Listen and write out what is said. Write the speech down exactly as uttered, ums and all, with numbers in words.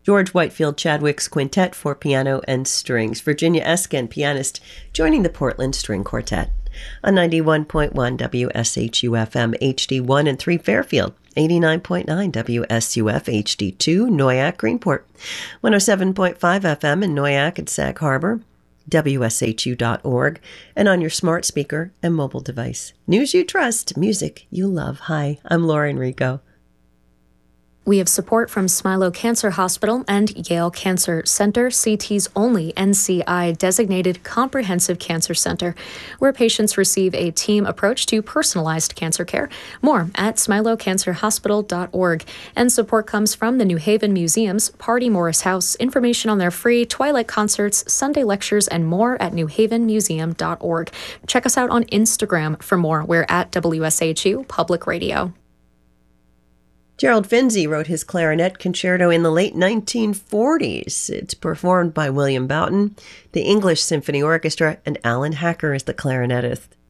George Whitefield Chadwick's Quintet for piano and strings. Virginia Eskin, pianist, joining the Portland String Quartet. On ninety-one point one W S H U F M H D one and three Fairfield, eighty-nine point nine W S U F H D two Noyac Greenport, one oh seven point five F M in Noyac and Sag Harbor, W S H U dot org, and on your smart speaker and mobile device. News you trust, music you love. Hi, I'm Laura Enrico. We have support from Smilow Cancer Hospital and Yale Cancer Center, C T's only N C I-designated comprehensive cancer center, where patients receive a team approach to personalized cancer care. More at smilow cancer hospital dot org. And support comes from the New Haven Museums, Party Morris House, information on their free Twilight concerts, Sunday lectures, and more at new haven museum dot org. Check us out on Instagram for more. We're at W S H U Public Radio. Gerald Finzi wrote his clarinet concerto in the late nineteen forties. It's performed by William Boughton, the English Symphony Orchestra, and Alan Hacker is the clarinetist.